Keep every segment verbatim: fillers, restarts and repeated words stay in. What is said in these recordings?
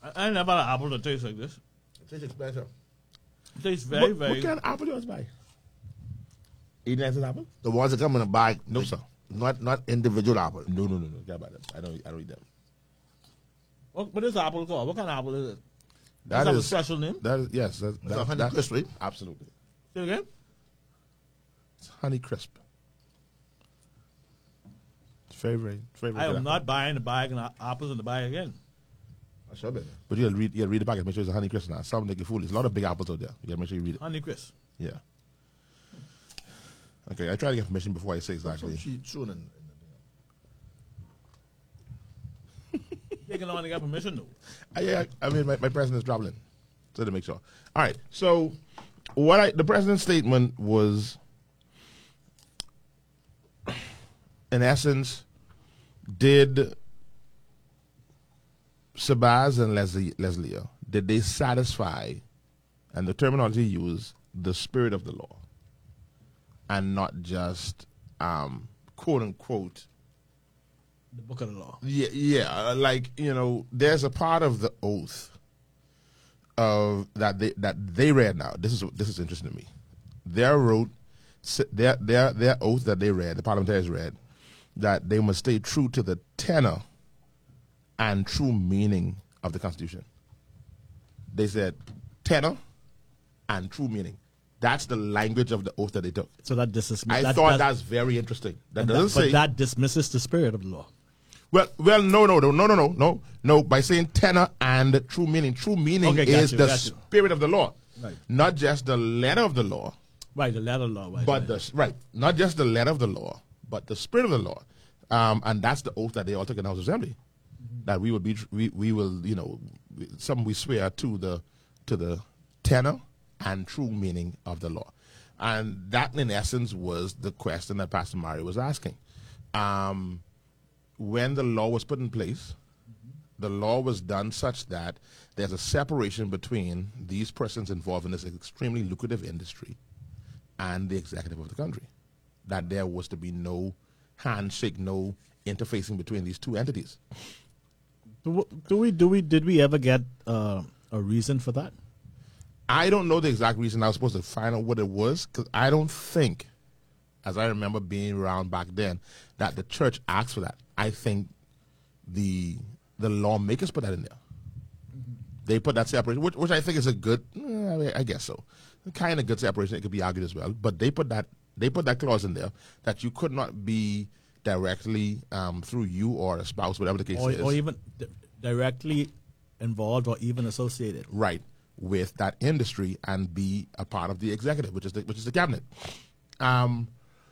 I, I never had an apple that tastes like this. It tastes expensive. It tastes very, what, very. What kind of apple do you want to buy? Eden Essence apple? The ones that come in a bag. No, sir. Not not individual apple. No, no, no, no. Get about them. I don't. I don't eat them. What, what is the apple called? What kind of apple is it? That Does it have a is special name? That is yes. That, It's a that, Honey that, Crisp, right? Absolutely. Say it again. It's Honey Crisp. It's very, very, very. very I good am apple. not buying the bag and a- apples in the bag again. I should be. But you gotta read. You gotta read the package. Make sure it's a Honey Crisp now. Some they get foolish. A lot of big apples out there. You gotta make sure you read it. Honey Crisp. Yeah. Okay, I try to get permission before I say exactly. She soon in, Taking on to get permission though. I, yeah, I mean, my, my president's traveling, so to make sure. All right, so what I the president's statement was, in essence, did Shabazz and Leslie Leslie did they satisfy, and the terminology used, the spirit of the law, and not just um, quote unquote. The book of the law. Yeah, yeah. uh, Like, you know, there's a part of the oath of that they that they read now. This is this is interesting to me. Their wrote their their their oath that they read, the parliamentarians read, that they must stay true to the tenor and true meaning of the Constitution. They said tenor and true meaning. That's the language of the oath that they took. So that dismisses. I that, thought that, that's very interesting. That that, doesn't but say that dismisses the spirit of the law. Well, well, no, no, no, no, no, no, no, no. By saying tenor and true meaning, true meaning Okay, got is you, the got you. spirit of the law, Right. not just the letter of the law, Right, the letter law. Right, but right. the right, not just the letter of the law, but the spirit of the law, um, and that's the oath that they all took in the House of Assembly, Mm-hmm. that we will be, we, we will, you know, some we swear to the to the tenor and true meaning of the law, and that in essence was the question that Pastor Mario was asking. Um, when the law was put in place, the law was done such that there's a separation between these persons involved in this extremely lucrative industry and the executive of the country. That there was to be no handshake, no interfacing between these two entities. Do, do we? Do we? Did we ever get uh, a reason for that? I don't know the exact reason. I was supposed to find out what it was, because I don't think, as I remember being around back then, that the church asked for that. I think the the lawmakers put that in there. Mm-hmm. They put that separation, which, which I think is a good, eh, I guess so, kind of good separation. It could be argued as well, but they put that they put that clause in there that you could not be directly um, through you or a spouse, whatever the case Or, is, or even d- directly involved or even associated. right, with that industry and be a part of the executive, which is the, which is the cabinet. Um,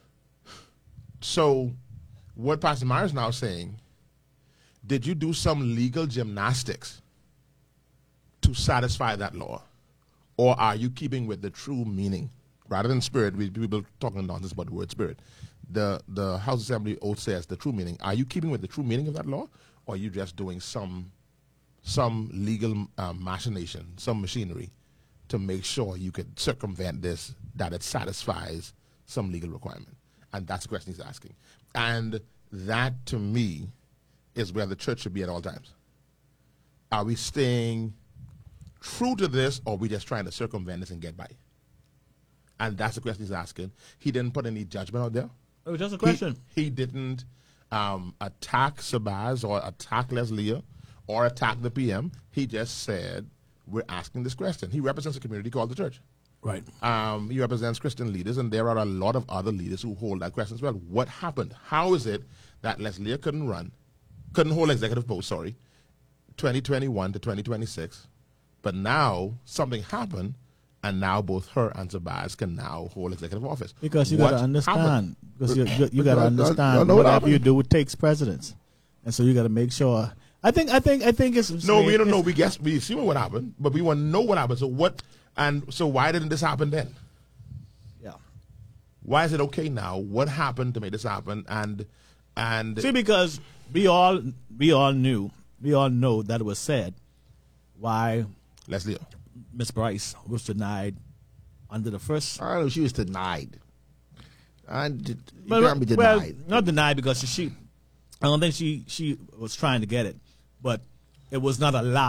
so, what Pastor Meyer is now saying, did you do some legal gymnastics to satisfy that law? Or are you keeping with the true meaning? Rather than spirit, we people talking nonsense about the word spirit. The the House Assembly oath says the true meaning. Are you keeping with the true meaning of that law? Or are you just doing some some legal um, machination, some machinery to make sure you could circumvent this, that it satisfies some legal requirement? And that's the question he's asking. And that, to me, is where the church should be at all times. Are we staying true to this, or are we just trying to circumvent this and get by? And that's the question he's asking. He didn't put any judgment out there. It was just a question. He, he didn't um, attack Shabazz or attack Leslie or attack the P M. He just said, we're asking this question. He represents a community called the church. Right. Um, he represents Christian leaders, and there are a lot of other leaders who hold that question as well. What happened? How is it that Leslie couldn't run, couldn't hold executive post, sorry, twenty twenty-one to twenty twenty-six, but now something happened, and now both her and Shabazz can now hold executive office? Because you What got to understand. happened? Because you, you, you got to I- I- I understand know what whatever happened. you do, it takes precedence, and so you got to make sure. I think. I think. I think it's No, we don't know. it's- We guess we see what happened, but we want to know what happened. So what? And so why didn't this happen then? Yeah. Why is it okay now? What happened to make this happen? And and See, because we all we all knew, we all know that it was said why Leslie, Miss Bryce was denied under the first. I don't know. She was denied. And it Well, can't be well, denied. not denied because she, she, I don't think she she was trying to get it, but it was not allowed.